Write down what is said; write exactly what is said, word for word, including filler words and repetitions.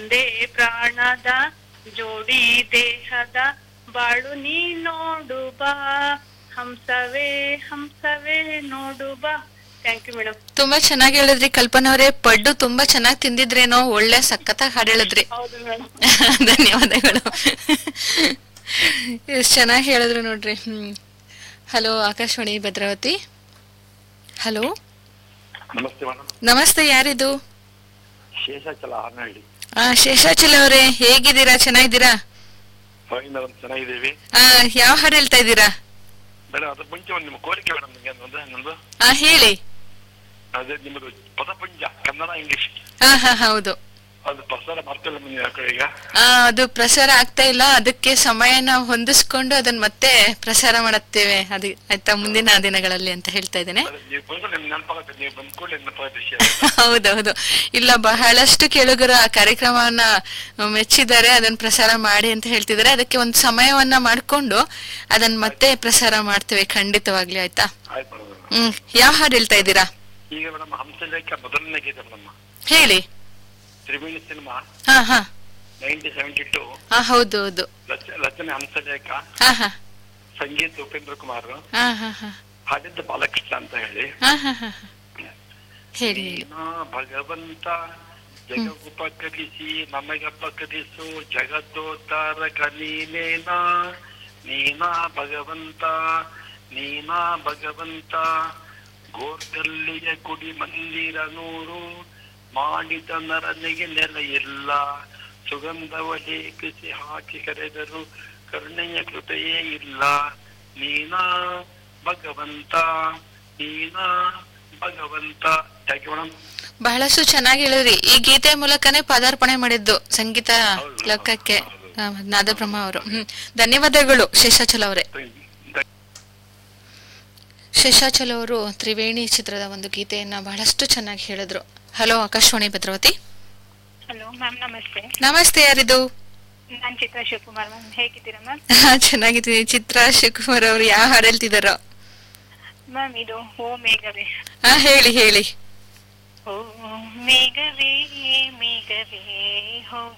ಒಂದೇ ಪ್ರಾಣದ ಜೋಡಿ ದೇಹದ ಬಾಳು ನೀ ನೋಡು ಬಾ ಹಂಸವೇ ಹಂಸವೇ ನೋಡು ಬಾ. Thank you madam. ತುಂಬಾ ಚೆನ್ನಾಗಿ ಹೇಳಿದ್ರಿ ಕಲ್ಪನಾ ಅವರೇ. ಪಡ್ಡು ತುಂಬಾ ಚೆನ್ನಾಗಿ ತಿಂದಿದ್ರೇನೋ, ಒಳ್ಳೆ ಸಖತ್ತಾಗಿ ಹಾಡು ಹೇಳಿದ್ರಿ. ಹೌದು ಮೇಡಮ್. ಧನ್ಯವಾದಗಳು. ಎಷ್ಟ್ ಚೆನ್ನಾಗಿ ಹೇಳಿದ್ರು ನೋಡ್ರಿ. ಹ್ಮ್. ಹಲೋ ಆಕಾಶವಾಣಿ ಭದ್ರಾವತಿ. ಹಲೋ ನಮಸ್ತೆ ಮೇಡಮ್. ನಮಸ್ತೆ, ಯಾರಿದು? ಶೇಷಾಚಲ ಹಾನಹಳ್ಳಿ. ಆ ಶೇಷಾಚಲ ಅವರೇ, ಹೇಗಿದ್ದೀರಾ? ಚೆನ್ನಾಗಿದ್ದೀರಾ? ಫೈನ್ ಮೇಡಮ್, ಚೆನ್ನಾಗಿದ್ದೀವಿ. ಆ ಯಾವ ಹಾಡು ಹೇಳ್ತಾ ಇದ್ದೀರಾ ಮೇಡಮ್? ಅದ್ರ ಮುಂಚೆ ಒಂದು ನಿಮ್ಮ ಕೋರಿಕೆ ಮೇಡಮ್, ನಿಮಗೆ ಒಂದು ನಂದು. ಆ ಹೇಳಿ. ಅದೇ ನಿಮ್ಮದು ಪದಪುಂಜ ಕನ್ನಡ ಇಂಗ್ಲಿಷ್ ಹಾ ಹಾ ಹೌದು. ಅದು ಪ್ರಸಾರ ಮಾಡ್ತಿಲ್ಲ ಈಗ. ಆ ಅದು ಪ್ರಸಾರ ಆಗ್ತಾ ಇಲ್ಲ. ಅದಕ್ಕೆ ಸಮಯನ ಹೊಂದಿಸ್ಕೊಂಡು ಅದನ್ನ ಮತ್ತೆ ಪ್ರಸಾರ ಮಾಡುತ್ತೇವೆ. ಅದು ಆಯ್ತಾ, ಮುಂದಿನ ದಿನಗಳಲ್ಲಿ ಅಂತ ಹೇಳ್ತಾ ಇದ್ದೇನೆ. ನೀವು ಬಂದು ನಿಮ್ಗೆ ನೆನಪಾಗುತ್ತೆ, ನೀವು ಬಂದ್ಕೊಳ್ಳಿ ನೆನಪಾಗುತ್ತೆ ವಿಷಯ. ಹೌದೌದು. ಇಲ್ಲ, ಬಹಳಷ್ಟು ಕೇಳುಗರು ಆ ಕಾರ್ಯಕ್ರಮವನ್ನ ಮೆಚ್ಚಿದ್ದಾರೆ, ಅದನ್ನ ಪ್ರಸಾರ ಮಾಡಿ ಅಂತ ಹೇಳ್ತಿದ್ದಾರೆ. ಅದಕ್ಕೆ ಒಂದು ಸಮಯವನ್ನ ಮಾಡ್ಕೊಂಡು ಅದನ್ನ ಮತ್ತೆ ಪ್ರಸಾರ ಮಾಡ್ತೇವೆ ಖಂಡಿತವಾಗ್ಲಿ. ಆಯ್ತಾ? ಆಯ್ತು ಮೇಡಮ್. ಹ್ಮ್. ಯಾವ ಹಾಡು ಹೇಳ್ತಾ ಇದ್ದೀರಾ ಈಗ ಮೇಡಮ್? ಹಂಸಲೇಖ ಮೊದಲನೇ ಗೀತೆ ಮೇಡಮ್, ಹೇಳಿ. ತ್ರಿವೇಣಿ ಸಿನಿಮಾ, ಹಾ ಹಾ ನೈನ್ಟೀನ್ ಸೆವೆಂಟಿ ಟೂ. ಹಾ ಹೌದು ಹೌದು. ರಚನೆ ಹಂಸಲೇಖ, ಹಾ ಹಾ ಸಂಗೀತ ಉಪೇಂದ್ರ ಕುಮಾರ್, ಹಾ ಹಾ ಹಾ ಹಾಡಿದ್ದ ಬಾಲಕೃಷ್ಣ ಅಂತ ಹೇಳಿ. ಹಾ ಹಾ ಹಾ ಹೇಳಿ ಹೇಳಿ. ನೀನಾ ಭಗವಂತ ಜಗವುಪಕರಿಸಿ ನಮಗಪಕರಿಸು ಜಗದೋದ್ಧಾರಕ ನೀನೇನಾ, ನೀನಾ ಭಗವಂತ ನೀನಾ ಭಗವಂತ. ಗೋರ್ಗಲ್ಲಿಯ ಗುಡಿ ಮಂದಿರ ನೂರು ಮಾಡಿದ ನರನಿಗೆ ನೆಲ ಇಲ್ಲ. ಸುಗಂಧವ ಲೇಖಿಸಿ ಹಾಕಿ ಕರೆದರು ಕರುಣೆಯ ಕೃಪೆಯೇ ಇಲ್ಲ. ನೀನಾ ಭಗವಂತ ನೀನಾ ಭಗವಂತ. Thank you madam. ಬಹಳಷ್ಟು ಚೆನ್ನಾಗಿ ಹೇಳಿದ್ರಿ. ಈ ಗೀತೆ ಮೂಲಕನೇ ಪದಾರ್ಪಣೆ ಮಾಡಿದ್ದು ಸಂಗೀತ ಲೋಕಕ್ಕೆ ನಾದಬ್ರಹ್ಮ ಅವರು. ಹ್ಮ್. ಧನ್ಯವಾದಗಳು ಶೇಷಾಚಲ ಅವರೇ. ಶೇಷಾಚಲ ಅವರು ತ್ರಿವೇಣಿ ಚಿತ್ರದ ಒಂದು ಗೀತೆಯನ್ನ ಬಹಳಷ್ಟು ಚೆನ್ನಾಗಿ ಹೇಳಿದ್ರು. Hello Akashvani Bhadravati. Hello ma'am, ನಮಸ್ತೆ. ನಮಸ್ತೆ, ಯಾರಿದು? ನಾನ್ ಚಿತ್ರಾ ಶಿವಕುಮಾರ್ ಮ್ಯಾಮ್. ಹೇಗಿದ್ದೀರಾ ಮ್ಯಾಮ್? ಹಾ ಚೆನ್ನಾಗಿದ್ದೀನಿ. ಚಿತ್ರಾ ಶಿವಕುಮಾರ್ ಅವರು ಯಾವ ಹಾಡು ಹೇಳ್ತಿದಾರೋ ಮ್ಯಾಮ್? ಇದು ಓ ಮೇಘವೇ. ಹಾ ಹೇಳಿ ಹೇಳಿ. ಓ ಮೇಘವೇ ಮೇಘವೇ ಹೋ